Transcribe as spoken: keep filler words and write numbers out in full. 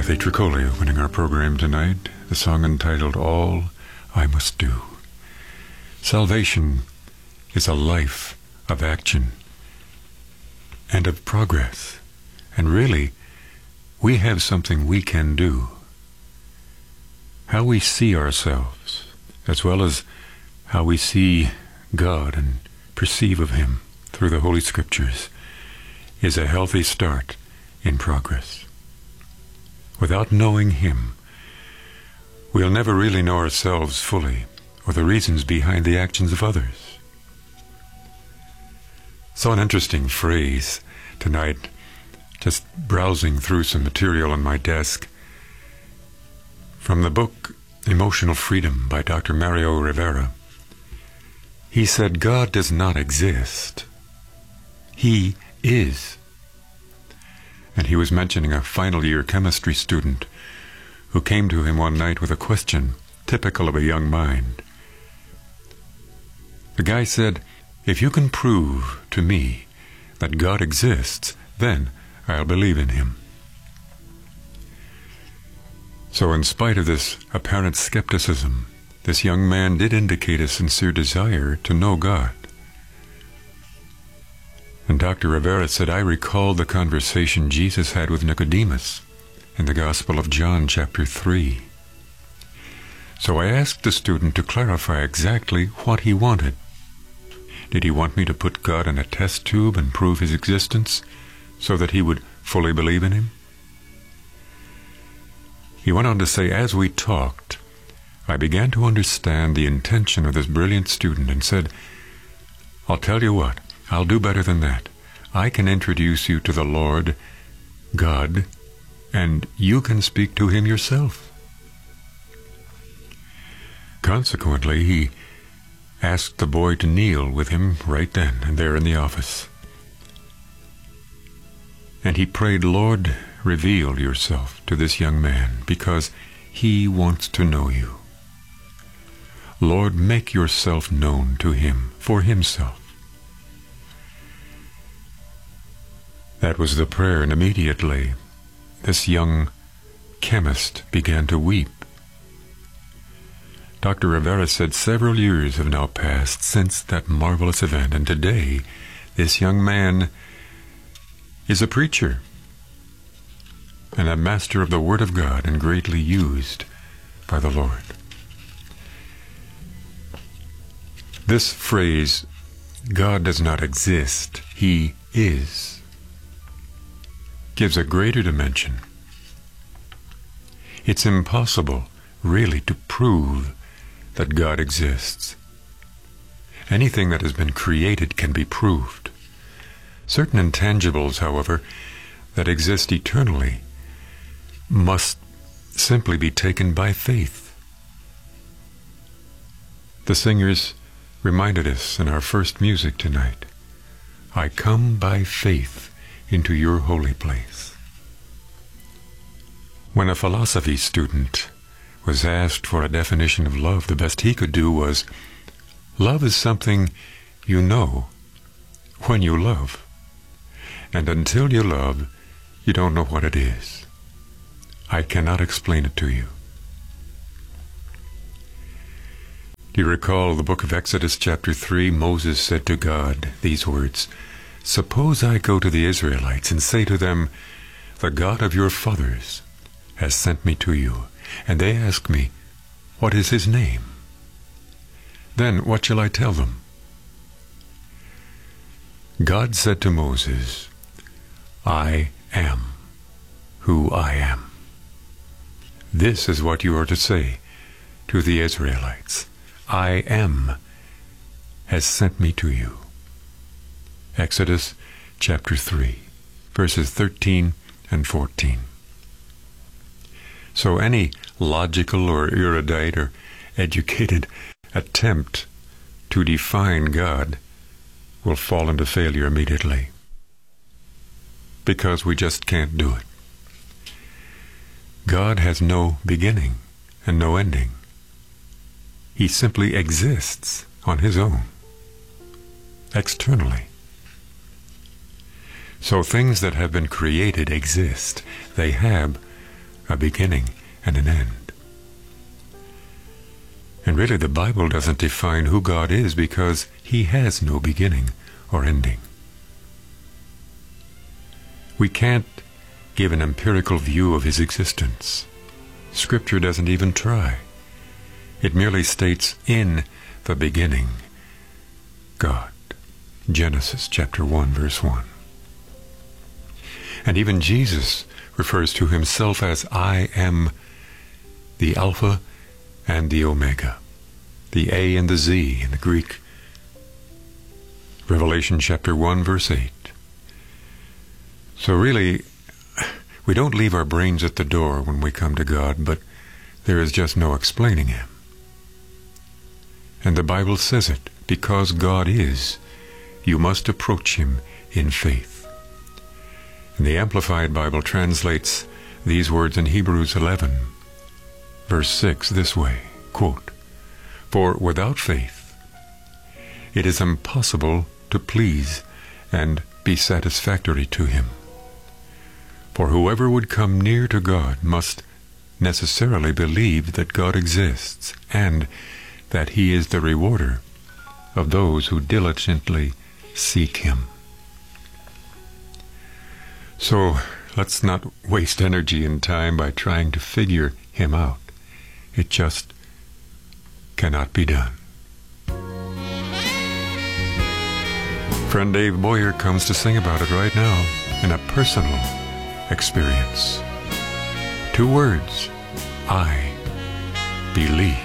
Kathy Tricoli opening our program tonight, the song entitled All I Must Do. Salvation is a life of action and of progress. And really, we have something we can do. How we see ourselves, as well as how we see God and perceive of Him through the Holy Scriptures, is a healthy start in progress. Without knowing Him, we'll never really know ourselves fully, or the reasons behind the actions of others. Saw an interesting phrase tonight, just browsing through some material on my desk, from the book Emotional Freedom by Doctor Mario Rivera. He said, God does not exist. He is. And he was mentioning a final year chemistry student who came to him one night with a question typical of a young mind. The guy said, if you can prove to me that God exists, then I'll believe in Him. So in spite of this apparent skepticism, this young man did indicate a sincere desire to know God. And Doctor Rivera said, I recalled the conversation Jesus had with Nicodemus in the Gospel of John, chapter three. So I asked the student to clarify exactly what he wanted. Did he want me to put God in a test tube and prove His existence so that he would fully believe in Him? He went on to say, as we talked, I began to understand the intention of this brilliant student and said, I'll tell you what, I'll do better than that. I can introduce you to the Lord, God, and you can speak to Him yourself. Consequently, he asked the boy to kneel with him right then and there in the office. And he prayed, Lord, reveal yourself to this young man, because he wants to know you. Lord, make yourself known to him for himself. That was the prayer, and immediately this young chemist began to weep. Doctor Rivera said several years have now passed since that marvelous event, and today this young man is a preacher and a master of the Word of God and greatly used by the Lord. This phrase, God does not exist, He is, gives a greater dimension. It's impossible, really, to prove that God exists. Anything that has been created can be proved. Certain intangibles, however, that exist eternally must simply be taken by faith. The singers reminded us in our first music tonight, I come by faith into your holy place. When a philosophy student was asked for a definition of love, the best he could do was, love is something you know when you love. And until you love, you don't know what it is. I cannot explain it to you. Do you recall the book of Exodus chapter three? Moses said to God these words, suppose I go to the Israelites and say to them, the God of your fathers has sent me to you, and they ask me, what is His name? Then what shall I tell them? God said to Moses, I am who I am. This is what you are to say to the Israelites. I am has sent me to you. Exodus chapter three, verses thirteen and fourteen. So any logical or erudite or educated attempt to define God will fall into failure immediately, because we just can't do it. God has no beginning and no ending. He simply exists on His own, externally. So things that have been created exist. They have a beginning and an end. And really, the Bible doesn't define who God is because he has no beginning or ending. We can't give an empirical view of his existence. Scripture doesn't even try. It merely states, in the beginning, God. Genesis chapter one, verse one. And even Jesus refers to himself as, I am the Alpha and the Omega, the A and the Z in the Greek. Revelation chapter one, verse eight. So really, we don't leave our brains at the door when we come to God, but there is just no explaining him. And the Bible says it, because God is, you must approach him in faith. And the Amplified Bible translates these words in Hebrews eleven, verse six, this way, quote, for without faith, it is impossible to please and be satisfactory to him. For whoever would come near to God must necessarily believe that God exists and that he is the rewarder of those who diligently seek him. So let's not waste energy and time by trying to figure him out. It just cannot be done. Friend Dave Boyer comes to sing about it right now in a personal experience. Two words, I believe.